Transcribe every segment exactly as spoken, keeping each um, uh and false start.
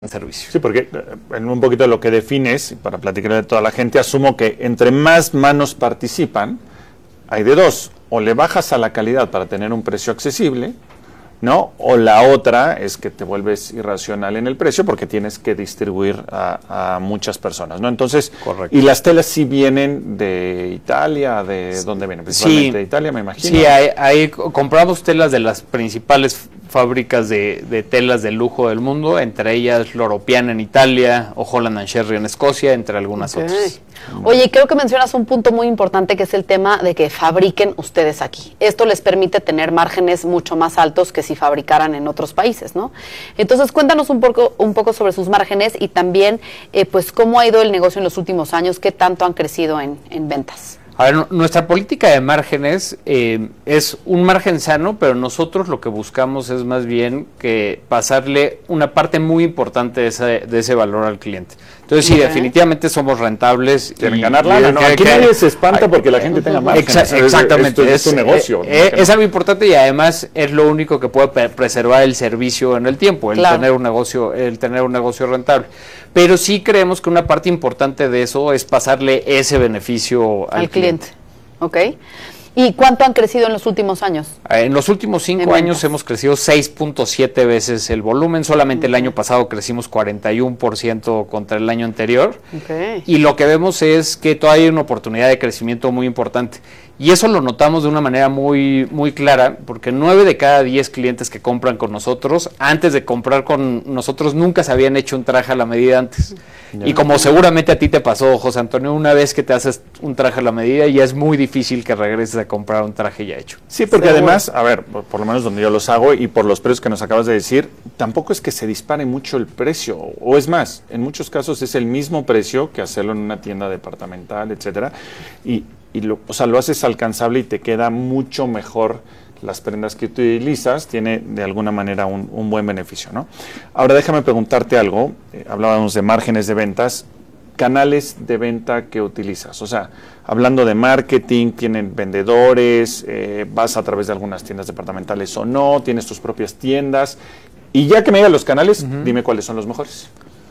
servicio. Sí, porque en un poquito lo que defines, para platicarle a toda la gente, asumo que entre más manos participan, hay de dos, o le bajas a la calidad para tener un precio accesible, ¿no? O la otra es que te vuelves irracional en el precio porque tienes que distribuir a, a muchas personas, ¿no? Entonces, correcto. Y las telas sí vienen de Italia, ¿de dónde vienen? Principalmente sí, de Italia, me imagino. Sí, ahí, ahí compramos telas de las principales fábricas de, de telas de lujo del mundo, entre ellas Loro Piana en Italia o Holland and Sherry en Escocia, entre algunas okay. otras. Oye, creo que mencionas un punto muy importante que es el tema de que fabriquen ustedes aquí. Esto les permite tener márgenes mucho más altos que si fabricaran en otros países, ¿no? Entonces, cuéntanos un poco, un poco sobre sus márgenes y también, eh, pues, cómo ha ido el negocio en los últimos años, qué tanto han crecido en, en ventas. A ver, nuestra política de márgenes eh, es un margen sano, pero nosotros lo que buscamos es más bien que pasarle una parte muy importante de ese, de ese valor al cliente. Entonces, sí, okay. definitivamente somos rentables. Quieren y, ganar lana, ¿no? Aquí que, nadie se espanta porque la gente tenga márgenes. Exa exactamente. Es, es, es un negocio. Es, ¿no? es algo importante y además es lo único que puede preservar el servicio en el tiempo, el claro. tener un negocio, el tener un negocio rentable. Pero sí creemos que una parte importante de eso es pasarle ese beneficio al, al cliente. cliente. Ok. ¿Y cuánto han crecido en los últimos años? En los últimos cinco años hemos crecido seis punto siete veces el volumen. Solamente el año pasado crecimos cuarenta y uno por ciento contra el año anterior. Okay. Y lo que vemos es que todavía hay una oportunidad de crecimiento muy importante. Y eso lo notamos de una manera muy, muy clara, porque nueve de cada diez clientes que compran con nosotros, antes de comprar con nosotros, nunca se habían hecho un traje a la medida antes. Ya. Y como seguramente a ti te pasó, José Antonio, una vez que te haces un traje a la medida, ya es muy difícil que regreses a comprar un traje ya hecho. Sí, porque ¿seguro? Además, a ver, por, por lo menos donde yo los hago y por los precios que nos acabas de decir, tampoco es que se dispare mucho el precio, o es más, en muchos casos es el mismo precio que hacerlo en una tienda departamental, etcétera, y y lo, o sea, lo haces alcanzable y te queda mucho mejor las prendas que utilizas, tiene de alguna manera un, un buen beneficio, ¿no? Ahora déjame preguntarte algo, eh, hablábamos de márgenes de ventas, canales de venta que utilizas, o sea, hablando de marketing, ¿tienen vendedores, eh, vas a través de algunas tiendas departamentales o no, tienes tus propias tiendas? Y ya que me digas los canales, uh-huh. dime cuáles son los mejores.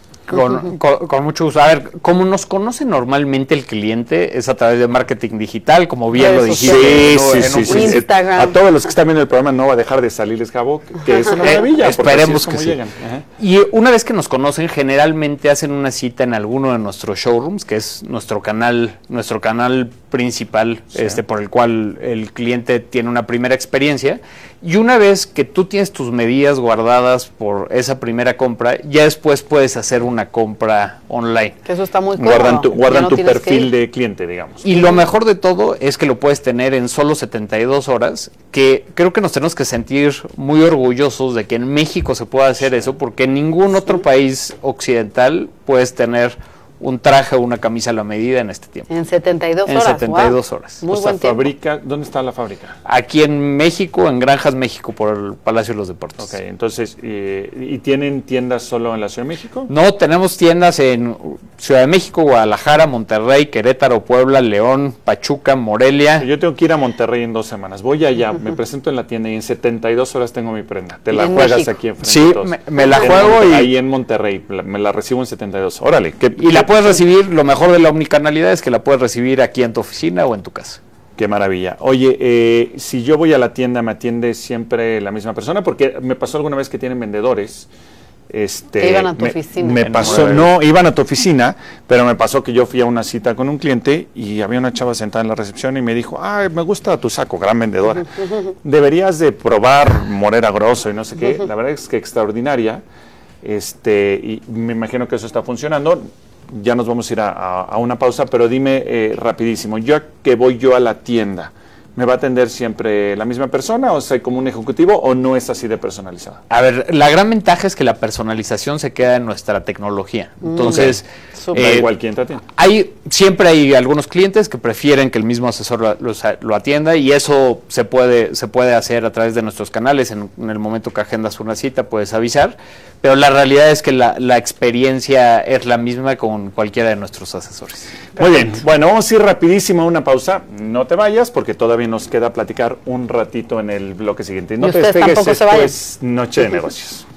Con, con, con mucho gusto. A ver, como nos conoce normalmente el cliente es a través de marketing digital, como bien lo dijiste. Sí, sí, sí, sí. A todos los que están viendo el programa no va a dejar de salirles jabo, que es una maravilla. Eh, esperemos es que sí. Y una vez que nos conocen, generalmente hacen una cita en alguno de nuestros showrooms, que es nuestro canal, nuestro canal principal, sí. este, por el cual el cliente tiene una primera experiencia. Y una vez que tú tienes tus medidas guardadas por esa primera compra, ya después puedes hacer una compra online. Que eso está muy cómodo. Guardan tu, guardan no tu perfil de cliente, digamos. Y lo mejor de todo es que lo puedes tener en solo setenta y dos horas, que creo que nos tenemos que sentir muy orgullosos de que en México se pueda hacer eso, porque en ningún otro sí. país occidental puedes tener un traje o una camisa a la medida en este tiempo. En setenta y dos en horas. En setenta y dos wow. horas. Muy o buen sea, fabrica, ¿dónde está la fábrica? Aquí en México, en Granjas México, por el Palacio de los Deportes. Ok, entonces, eh, ¿y tienen tiendas solo en la Ciudad de México? No, tenemos tiendas en Ciudad de México, Guadalajara, Monterrey, Querétaro, Puebla, León, Pachuca, Morelia. Yo tengo que ir a Monterrey en dos semanas. Voy allá, uh-huh. me presento en la tienda y en setenta y dos horas tengo mi prenda. Te la juegas México? Aquí enfrente. Sí, me, me la juego en, y... Ahí en Monterrey, me la recibo en setenta y dos. Órale. ¿qué, y qué, la puedes recibir, lo mejor de la omnicanalidad es que la puedes recibir aquí en tu oficina o en tu casa. Qué maravilla. Oye, eh, si yo voy a la tienda, ¿me atiende siempre la misma persona? Porque me pasó alguna vez que tienen vendedores. Este, que iban a tu me, oficina. Me pasó, no, iban a tu oficina, pero me pasó que yo fui a una cita con un cliente y había una chava sentada en la recepción y me dijo, ay, me gusta tu saco, gran vendedora. Deberías de probar Morera Grosso y no sé qué. La verdad es que extraordinaria. Este, y me imagino que eso está funcionando. Ya nos vamos a ir a, a, a una pausa, pero dime eh, rapidísimo, yo que voy yo a la tienda, ¿me va a atender siempre la misma persona o soy como un ejecutivo o no es así de personalizada? A ver, la gran ventaja es que la personalización se queda en nuestra tecnología. Entonces, mm, eh, igual quién te atiende. Hay, siempre hay algunos clientes que prefieren que el mismo asesor lo, lo, lo atienda y eso se puede, se puede hacer a través de nuestros canales. En, en el momento que agendas una cita puedes avisar, pero la realidad es que la, la experiencia es la misma con cualquiera de nuestros asesores. Muy bien, bueno, vamos a ir rapidísimo a una pausa. No te vayas porque todavía nos queda platicar un ratito en el bloque siguiente. No y te ustedes despegues, tampoco esto se vayan. Es Noche de Negocios.